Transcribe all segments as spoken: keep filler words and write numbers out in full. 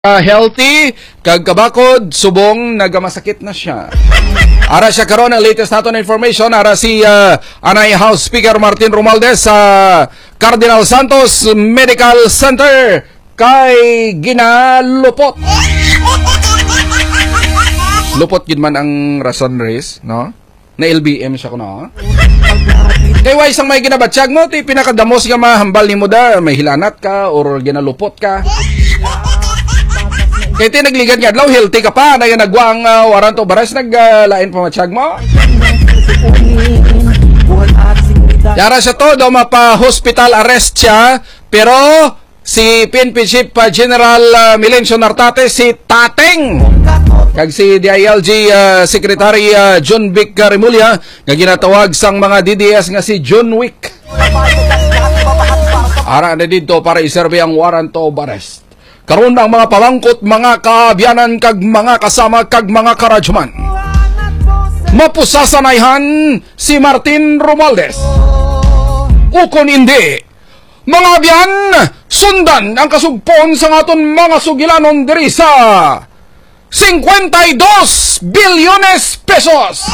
Uh, healthy, kag kabakod, subong, nagamasakit na siya. Ara siya karon ang latest nato na information. Ara si uh, Anay House Speaker Martin Romualdez sa uh, Cardinal Santos Medical Center kay ginalupot. Lupot yun man ang rason race, no? Na L B M siya ko, no? Kay wa isang may ginabatsyag mo, ti pinakadamos nga mahambal ni mo da, may hilanat ka or ginalupot ka. Kaya ti nagligad nga adlaw, healthy ka pa, na yung nagwang uh, warrant o baras, naglain uh, pa matsyag mo. Yara siya to, daw mapa-hospital arrest siya, pero si P N P Chief uh, General uh, Milencio Nartate, si Tateng, kag si D I L G uh, Secretary uh, John Vic Rimulya, nga ginatawag sang mga D D S nga si John Wick. Ara na dito para iserve ang warrant of arrest. Karon ang mga pamangkot, mga kaabyanan, kag mga kasama, kag mga karadyoman. Mapusasanayhan si Martin Romualdez. Ukon hindi, mga abyan, sundan ang kasugpon sa aton mga sugilanon diri sa fifty-two bilyones pesos.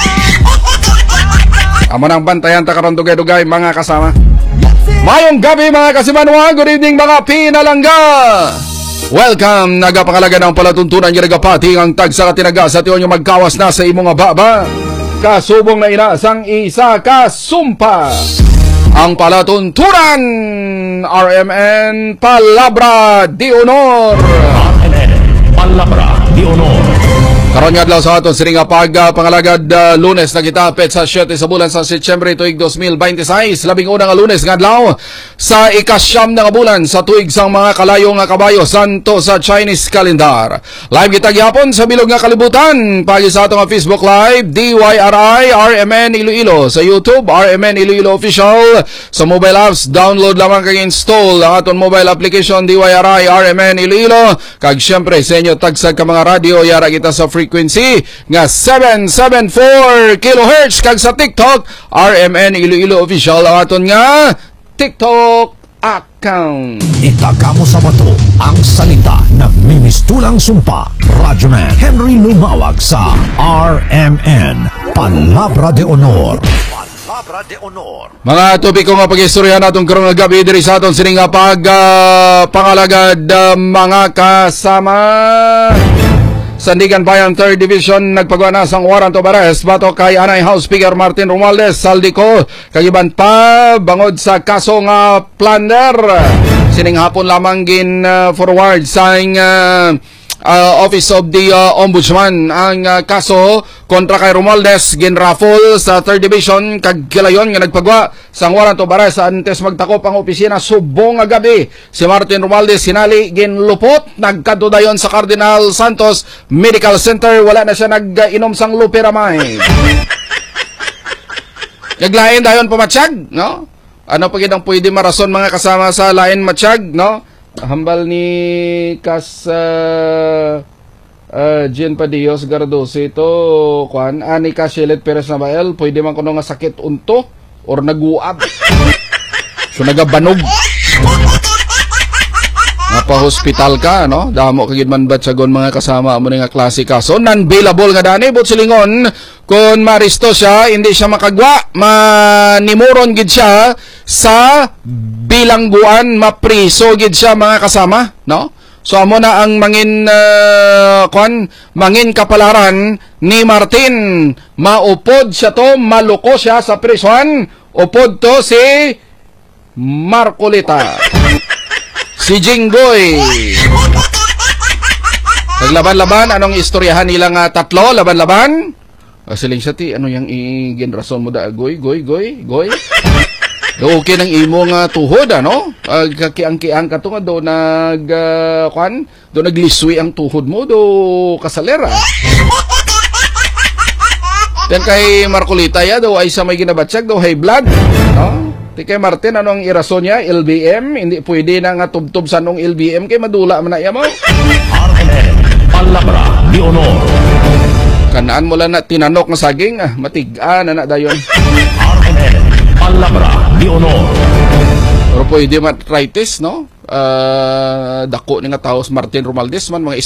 Amo nang bantayan ta karon dugay-dugay mga kasama. Mayong gabi mga kasimanwa, good evening mga pinalangga. Welcome, nagapangalaga ng palatuntunan yung nagapati ang tagsa katinaga sa tiyon yung magkawas na sa imong baba. Kasubong na inasang isa kasumpa. Ang palatuntunan, R M N Palabra de Honor. R M N Palabra de Honor. Karon nga adlaw sa aton sining pag uh, pangalagad uh, Lunes na kitapet sa siyete sa bulan sa Setyembre tuig two thousand twenty-six, labing una nga Lunes nga adlaw sa ikasyam na bulan sa tuig sang mga kalayo nga kabayo santo sa Chinese calendar. Live kita gyapon sa bilog nga kalibutan pagi sa atong Facebook Live D Y R I R M N Iloilo, sa YouTube R M N Iloilo Official, sa mobile apps download lamang kag install ang aton mobile application D Y R I R M N Iloilo, kag syempre sa inyo tagsag ka mga radio yara kita sa frequency nga seven seventy-four kilohertz, kag sa TikTok R M N Iloilo Official ang aton nga TikTok account. Itagamo sa bato ang salita na mimistulang sumpa. Radyoman Henry lumawag sa R M N Palabra de Honor. Palabra de Honor. Mga topiko nga pag-istorya natong karong gabi diri sa aton sining pag uh, pangalagad uh, mga kasama. Sandigan Bayan third Division nagpagawa na sang warrant of arrest bato kay Anay House Speaker Martin Romualdez Saldico, kagiban pa bangod sa kaso nga plunder. Sining hapon lamang gin uh, forward sa uh, uh, Office of the uh, Ombudsman ang uh, kaso kontra kay Romualdez gin raffle sa third Division kag kilayon nga nagpagawa sang warrant of arrest antes magtakop ang opisina subong nga gabi. Si Martin Romualdez sinali gin lupot, nagkadudayon sa Cardinal Santos Medical Center, wala na siya nag-inom sang loperamide. Naglain dayon pamatsyag, no? Ano pa gid ang pwede marason mga kasama sa lain matsyag, no? Hambal ni Kas uh, uh, Jean Padios Gardoso ito, kuan ani ka Shelet Perez Nabael, pwede man kuno nga sakit unto or naguab. So nagabanog. Napa-hospital ka, no? Damo kagid man batsagon mga kasama mo nga klase kaso. Non-bailable nga dani, but silingon kung maristo siya, hindi siya makagwa, manimuron gid siya sa bilangguan, mapriso gid siya mga kasama, no? So amo na ang mangin uh, kwan, mangin kapalaran ni Martin. Maupod siya to, maluko siya sa prison. Upod to si Marcolita. Si Jinggoy. Naglaban-laban, anong istoryahan nilang uh, tatlo? Laban-laban? Uh, siling siya ti, ano yung iginrason mo da? Goy, goy, goy, goy. Do okay nang imo nga tuhod, ano? Uh, Kakiang-kiang ka to nga do nag, uh, kwan? Do nagliswi ang tuhod mo, do kasalera. Then kay Marcolita ya, do ay sa may ginabatsyag, do high blood, no? Di kay Martin, anong irason niya? L B M? Hindi pwede na nga tubtob sa nung L B M kay madula man na iya mo. R M N Palabra de Honor. Kanaan mo lang na tinanok nga saging, ah, matigaan na na dayon. R M N Palabra de Honor. Pero pwede matritis, no? uh, dako ni nga taos Martin Romualdez man mga